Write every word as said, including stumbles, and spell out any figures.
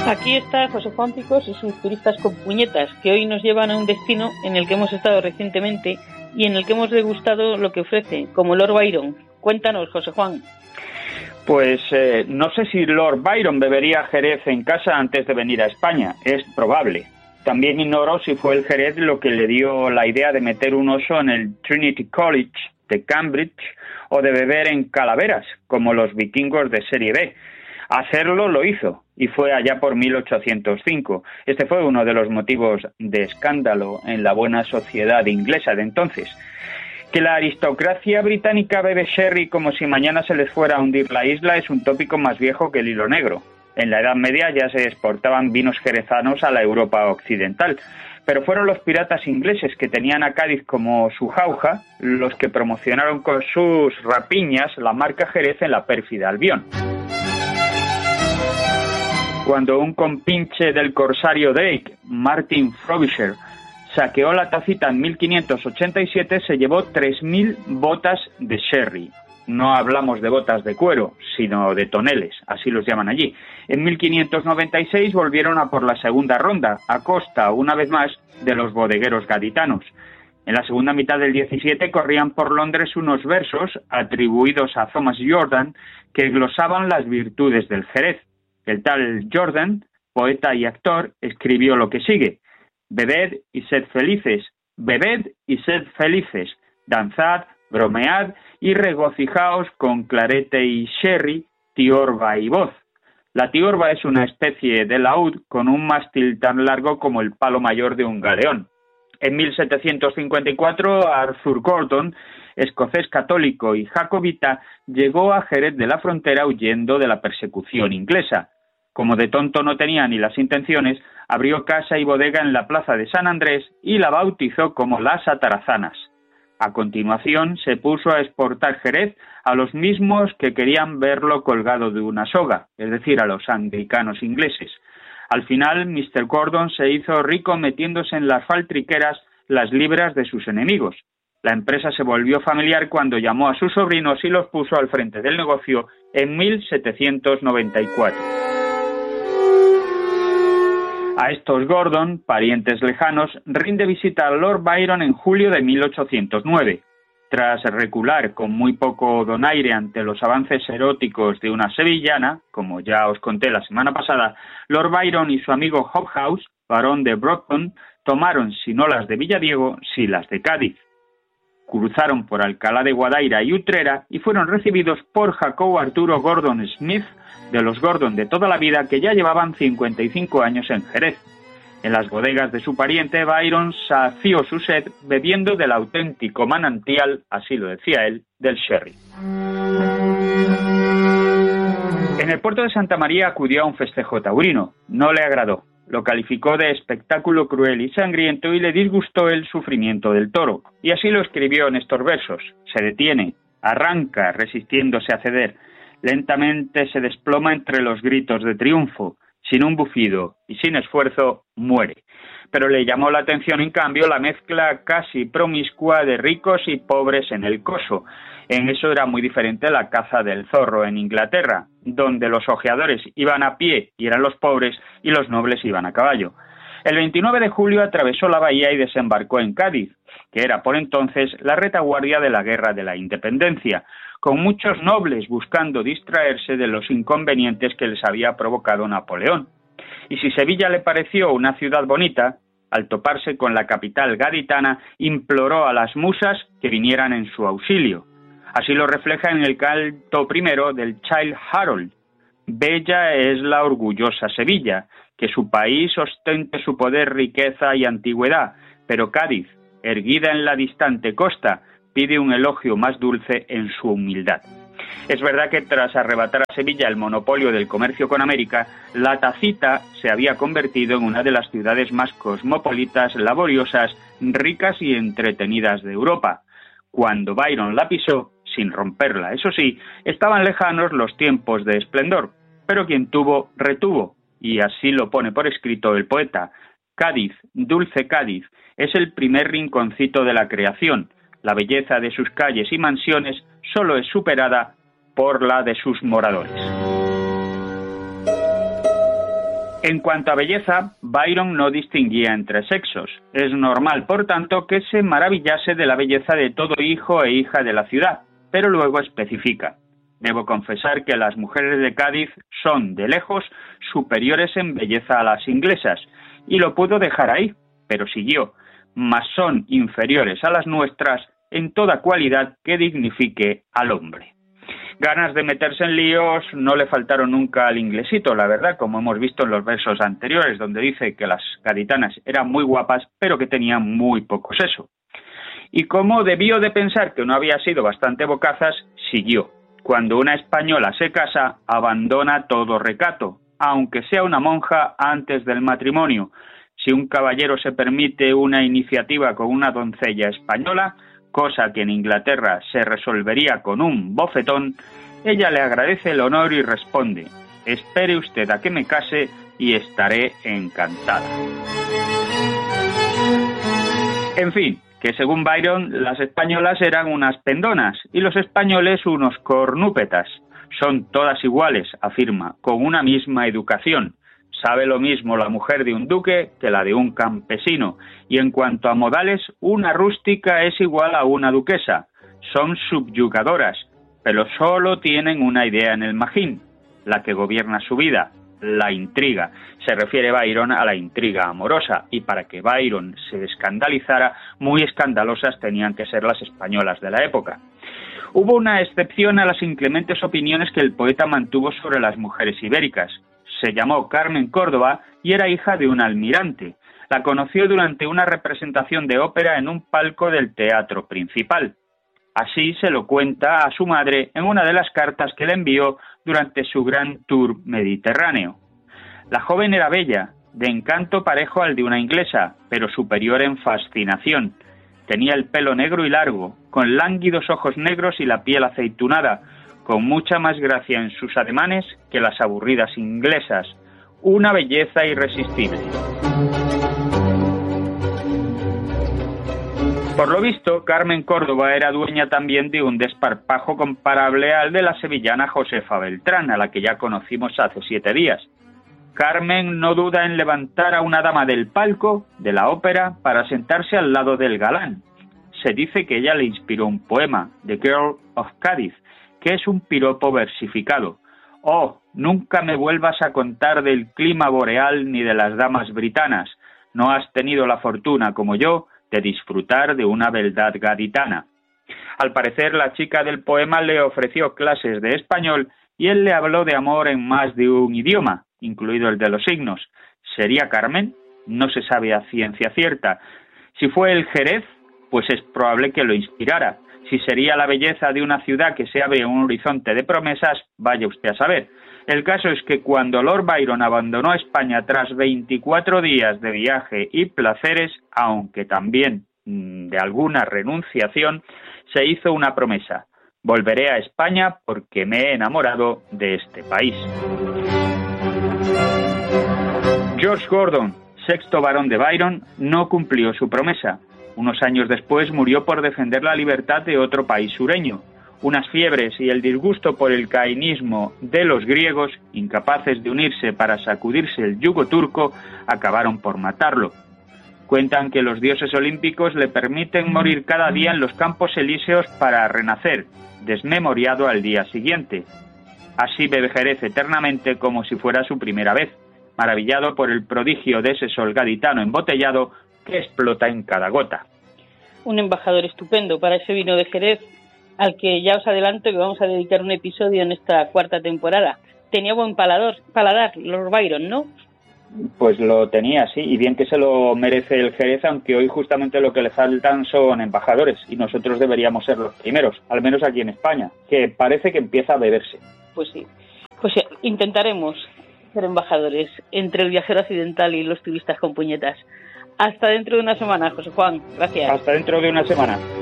Aquí está José Juan Picos y sus turistas con puñetas, que hoy nos llevan a un destino en el que hemos estado recientemente y en el que hemos degustado lo que ofrece, como Lord Byron. Cuéntanos, José Juan. Pues eh, no sé si Lord Byron bebería Jerez en casa antes de venir a España, es probable. También ignoro si fue el Jerez lo que le dio la idea de meter un oso en el Trinity College de Cambridge o de beber en calaveras, como los vikingos de Serie B. Hacerlo lo hizo, y fue allá por mil ochocientos cinco. Este fue uno de los motivos de escándalo en la buena sociedad inglesa de entonces. Que la aristocracia británica bebe sherry como si mañana se les fuera a hundir la isla es un tópico más viejo que el hilo negro. En la Edad Media ya se exportaban vinos jerezanos a la Europa occidental, pero fueron los piratas ingleses que tenían a Cádiz como su jauja los que promocionaron con sus rapiñas la marca Jerez en la pérfida Albión. Cuando un compinche del corsario Drake, Martin Frobisher, saqueó la Tacita en mil quinientos ochenta y siete, se llevó tres mil botas de sherry. No hablamos de botas de cuero, sino de toneles, así los llaman allí. En mil quinientos noventa y seis volvieron a por la segunda ronda, a costa, una vez más, de los bodegueros gaditanos. En la segunda mitad del diecisiete corrían por Londres unos versos atribuidos a Thomas Jordan que glosaban las virtudes del Jerez. El tal Jordan, poeta y actor, escribió lo que sigue: «Bebed y sed felices, bebed y sed felices, danzad, bromead y regocijaos con clarete y sherry, tiorba y voz». La tiorba es una especie de laúd con un mástil tan largo como el palo mayor de un galeón. En mil setecientos cincuenta y cuatro, Arthur Gordon, escocés católico y jacobita, llegó a Jerez de la Frontera huyendo de la persecución inglesa. Como de tonto no tenía ni las intenciones, abrió casa y bodega en la plaza de San Andrés y la bautizó como Las Atarazanas. A continuación se puso a exportar Jerez a los mismos que querían verlo colgado de una soga, es decir, a los anglicanos ingleses. Al final, mister Gordon se hizo rico metiéndose en las faltriqueras las libras de sus enemigos. La empresa se volvió familiar cuando llamó a sus sobrinos y los puso al frente del negocio en mil setecientos noventa y cuatro. A estos Gordon, parientes lejanos, rinde visita a Lord Byron en julio de mil ochocientos nueve. Tras recular con muy poco donaire ante los avances eróticos de una sevillana, como ya os conté la semana pasada, Lord Byron y su amigo Hobhouse, barón de Brompton, tomaron, si no las de Villadiego, sí las de Cádiz. Cruzaron por Alcalá de Guadaira y Utrera y fueron recibidos por Jacobo Arturo Gordon Smith, de los Gordon de toda la vida, que ya llevaban cincuenta y cinco años en Jerez. En las bodegas de su pariente, Byron sació su sed bebiendo del auténtico manantial, así lo decía él, del sherry. En el puerto de Santa María acudió a un festejo taurino. No le agradó. Lo calificó de espectáculo cruel y sangriento y le disgustó el sufrimiento del toro. Y así lo escribió en estos versos. Se detiene, arranca, resistiéndose a ceder. Lentamente se desploma entre los gritos de triunfo. Sin un bufido y sin esfuerzo, muere. Pero le llamó la atención, en cambio, la mezcla casi promiscua de ricos y pobres en el coso. En eso era muy diferente la caza del zorro en Inglaterra, donde los ojeadores iban a pie y eran los pobres, y los nobles iban a caballo. El veintinueve de julio atravesó la bahía y desembarcó en Cádiz, que era por entonces la retaguardia de la Guerra de la Independencia, con muchos nobles buscando distraerse de los inconvenientes que les había provocado Napoleón. Y si Sevilla le pareció una ciudad bonita, al toparse con la capital gaditana, imploró a las musas que vinieran en su auxilio. Así lo refleja en el canto primero del Childe Harold. Bella es la orgullosa Sevilla, que su país ostente su poder, riqueza y antigüedad, pero Cádiz, erguida en la distante costa, pide un elogio más dulce en su humildad. Es verdad que tras arrebatar a Sevilla el monopolio del comercio con América, la Tacita se había convertido en una de las ciudades más cosmopolitas, laboriosas, ricas y entretenidas de Europa. Cuando Byron la pisó, sin romperla, eso sí, estaban lejanos los tiempos de esplendor, pero quien tuvo, retuvo, y así lo pone por escrito el poeta. Cádiz, dulce Cádiz, es el primer rinconcito de la creación. La belleza de sus calles y mansiones solo es superada por la de sus moradores. En cuanto a belleza, Byron no distinguía entre sexos. Es normal, por tanto, que se maravillase de la belleza de todo hijo e hija de la ciudad, pero luego especifica: debo confesar que las mujeres de Cádiz son, de lejos, superiores en belleza a las inglesas, y lo pudo dejar ahí, pero siguió: mas son inferiores a las nuestras en toda cualidad que dignifique al hombre. Ganas de meterse en líos no le faltaron nunca al inglesito, la verdad, como hemos visto en los versos anteriores, donde dice que las gaditanas eran muy guapas, pero que tenían muy poco seso. Y como debió de pensar que no había sido bastante bocazas, siguió: cuando una española se casa, abandona todo recato, aunque sea una monja antes del matrimonio. Si un caballero se permite una iniciativa con una doncella española, cosa que en Inglaterra se resolvería con un bofetón, ella le agradece el honor y responde: espere usted a que me case y estaré encantada. En fin, que según Byron, las españolas eran unas pendonas y los españoles unos cornúpetas. Son todas iguales, afirma, con una misma educación. Sabe lo mismo la mujer de un duque que la de un campesino, y en cuanto a modales, una rústica es igual a una duquesa. Son subyugadoras, pero solo tienen una idea en el magín, la que gobierna su vida: la intriga. Se refiere Byron a la intriga amorosa, y para que Byron se escandalizara, muy escandalosas tenían que ser las españolas de la época. Hubo una excepción a las inclementes opiniones que el poeta mantuvo sobre las mujeres ibéricas. Se llamó Carmen Córdoba y era hija de un almirante. La conoció durante una representación de ópera en un palco del Teatro Principal. Así se lo cuenta a su madre en una de las cartas que le envió durante su gran tour mediterráneo. La joven era bella, de encanto parejo al de una inglesa, pero superior en fascinación. Tenía el pelo negro y largo, con lánguidos ojos negros y la piel aceitunada, con mucha más gracia en sus ademanes que las aburridas inglesas. Una belleza irresistible. Por lo visto, Carmen Córdoba era dueña también de un desparpajo comparable al de la sevillana Josefa Beltrán, a la que ya conocimos hace siete días. Carmen no duda en levantar a una dama del palco, de la ópera, para sentarse al lado del galán. Se dice que ella le inspiró un poema, The Girl of Cádiz, que es un piropo versificado. Oh, nunca me vuelvas a contar del clima boreal ni de las damas britanas. No has tenido la fortuna, como yo, de disfrutar de una beldad gaditana. Al parecer, la chica del poema le ofreció clases de español y él le habló de amor en más de un idioma, incluido el de los signos. ¿Sería Carmen? No se sabe a ciencia cierta. Si fue el Jerez, pues es probable que lo inspirara. Si sería la belleza de una ciudad que se abre un horizonte de promesas, vaya usted a saber. El caso es que cuando Lord Byron abandonó España tras veinticuatro días de viaje y placeres, aunque también mmm, de alguna renunciación, se hizo una promesa: volveré a España porque me he enamorado de este país. George Gordon, sexto barón de Byron, no cumplió su promesa. Unos años después murió por defender la libertad de otro país sureño. Unas fiebres y el disgusto por el caínismo de los griegos, incapaces de unirse para sacudirse el yugo turco, acabaron por matarlo. Cuentan que los dioses olímpicos le permiten morir cada día en los campos elíseos para renacer, desmemoriado al día siguiente. Así bebe Jerez eternamente como si fuera su primera vez, maravillado por el prodigio de ese sol gaditano embotellado que explota en cada gota. Un embajador estupendo para ese vino de Jerez, al que ya os adelanto que vamos a dedicar un episodio en esta cuarta temporada. Tenía buen paladar, paladar Lord Byron, ¿no? Pues lo tenía, sí, y bien que se lo merece el Jerez, aunque hoy justamente lo que le faltan son embajadores, y nosotros deberíamos ser los primeros, al menos aquí en España, que parece que empieza a beberse. Pues sí, pues sí, intentaremos ser embajadores entre el viajero occidental y los turistas con puñetas. Hasta dentro de una semana, José Juan. Gracias. Hasta dentro de una semana.